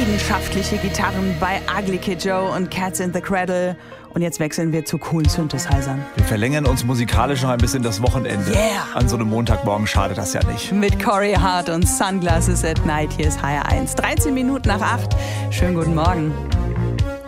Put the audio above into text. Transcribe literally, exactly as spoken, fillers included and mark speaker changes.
Speaker 1: leidenschaftliche Gitarren bei Ugly Kid Joe und Cats in the Cradle. Und jetzt wechseln wir zu coolen Synthesizern.
Speaker 2: Wir verlängern uns musikalisch noch ein bisschen das Wochenende.
Speaker 1: Yeah!
Speaker 2: An so einem Montagmorgen schadet das ja nicht.
Speaker 1: Mit Corey Hart und Sunglasses at Night. Hier ist H R eins. dreizehn Minuten nach acht. Schönen guten Morgen.